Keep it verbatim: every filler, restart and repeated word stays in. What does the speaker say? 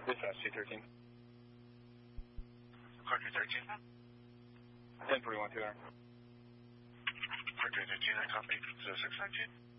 Dispatch two thirteen. Car two thirteen. ten forty-one two hundred. Car two thirteen, I copy. zero six nineteen.